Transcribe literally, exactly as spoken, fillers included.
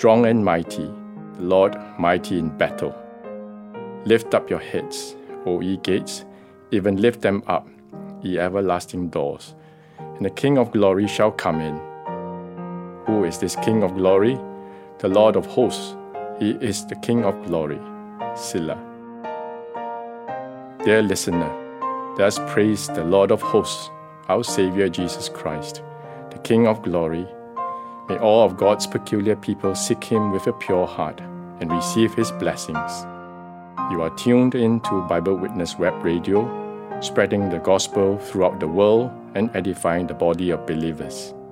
strong and mighty, the Lord mighty in battle. Lift up your heads, O ye gates, even lift them up, ye everlasting doors, and the King of glory shall come in. Who is this King of glory? The Lord of hosts. He is the King of glory. Selah. Dear listener, let us praise the Lord of hosts, our Saviour Jesus Christ, the King of glory. May all of God's peculiar people seek Him with a pure heart and receive His blessings. You are tuned in to Bible Witness Web Radio, spreading the gospel throughout the world and edifying the body of believers.